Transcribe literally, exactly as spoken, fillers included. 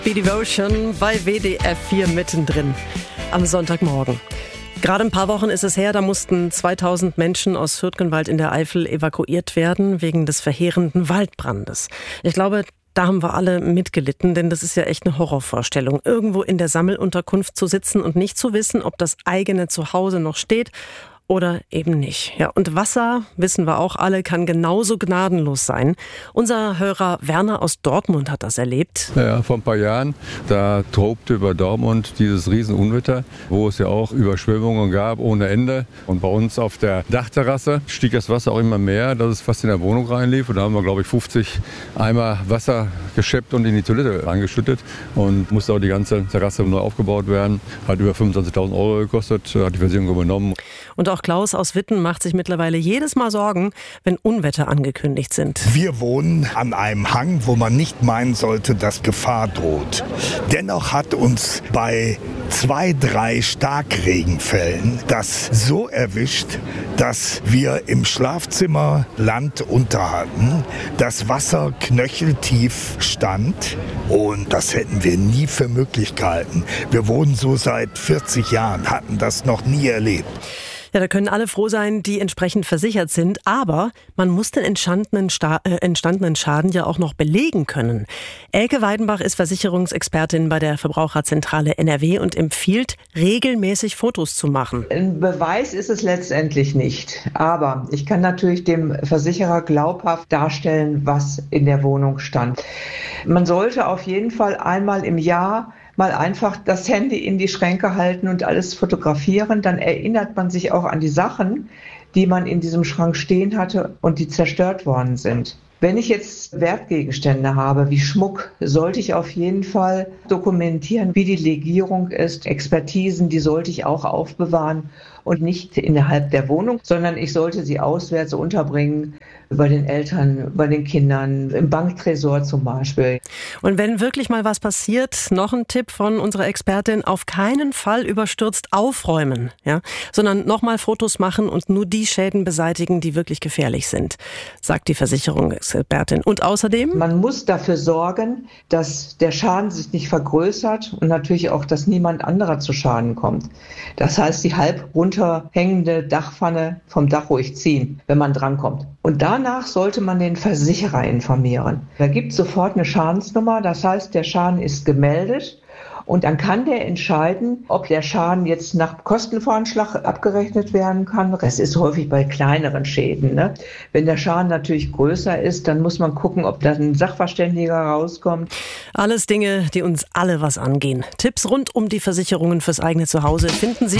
Be Devotion bei W D F vier mittendrin am Sonntagmorgen. Gerade ein paar Wochen ist es her, da mussten zweitausend Menschen aus Hürtgenwald in der Eifel evakuiert werden wegen des verheerenden Waldbrandes. Ich glaube, da haben wir alle mitgelitten, denn das ist ja echt eine Horrorvorstellung, irgendwo in der Sammelunterkunft zu sitzen und nicht zu wissen, ob das eigene Zuhause noch steht oder eben nicht. Ja, und Wasser, wissen wir auch alle, kann genauso gnadenlos sein. Unser Hörer Werner aus Dortmund hat das erlebt. Ja, vor ein paar Jahren, da tobte über Dortmund dieses Riesenunwetter, wo es ja auch Überschwemmungen gab ohne Ende. Und bei uns auf der Dachterrasse stieg das Wasser auch immer mehr, dass es fast in der Wohnung reinlief. Und da haben wir, glaube ich, fünfzig Eimer Wasser geschöpft und in die Toilette reingeschüttet. Und musste auch die ganze Terrasse neu aufgebaut werden. Hat über fünfundzwanzigtausend Euro gekostet, hat die Versicherung übernommen. Und auch Klaus aus Witten macht sich mittlerweile jedes Mal Sorgen, wenn Unwetter angekündigt sind. Wir wohnen an einem Hang, wo man nicht meinen sollte, dass Gefahr droht. Dennoch hat uns bei zwei, drei Starkregenfällen das so erwischt, dass wir im Schlafzimmer Land unter hatten, das Wasser knöcheltief stand und das hätten wir nie für möglich gehalten. Wir wohnen so seit vierzig Jahren, hatten das noch nie erlebt. Ja, da können alle froh sein, die entsprechend versichert sind. Aber man muss den entstandenen, Sta- äh, entstandenen Schaden ja auch noch belegen können. Elke Weidenbach ist Versicherungsexpertin bei der Verbraucherzentrale N R W und empfiehlt, regelmäßig Fotos zu machen. Ein Beweis ist es letztendlich nicht. Aber ich kann natürlich dem Versicherer glaubhaft darstellen, was in der Wohnung stand. Man sollte auf jeden Fall einmal im Jahr mal einfach das Handy in die Schränke halten und alles fotografieren. Dann erinnert man sich auch an die Sachen, die man in diesem Schrank stehen hatte und die zerstört worden sind. Wenn ich jetzt Wertgegenstände habe, wie Schmuck, sollte ich auf jeden Fall dokumentieren, wie die Legierung ist. Expertisen, die sollte ich auch aufbewahren und nicht innerhalb der Wohnung, sondern ich sollte sie auswärts unterbringen, bei den Eltern, bei den Kindern, im Banktresor zum Beispiel. Und wenn wirklich mal was passiert, noch ein Tipp von unserer Expertin, auf keinen Fall überstürzt aufräumen, ja, sondern nochmal Fotos machen und nur die Schäden beseitigen, die wirklich gefährlich sind, sagt die Versicherungsexpertin. Und außerdem? Man muss dafür sorgen, dass der Schaden sich nicht vergrößert und natürlich auch, dass niemand anderer zu Schaden kommt. Das heißt, die halb runterhängende Dachpfanne vom Dach ruhig ziehen, wenn man drankommt. Und danach sollte man den Versicherer informieren. Da gibt es sofort eine Schadensnummer, das heißt, der Schaden ist gemeldet. Und dann kann der entscheiden, ob der Schaden jetzt nach Kostenvoranschlag abgerechnet werden kann. Das ist häufig bei kleineren Schäden, ne? Wenn der Schaden natürlich größer ist, dann muss man gucken, ob da ein Sachverständiger rauskommt. Alles Dinge, die uns alle was angehen. Tipps rund um die Versicherungen fürs eigene Zuhause finden Sie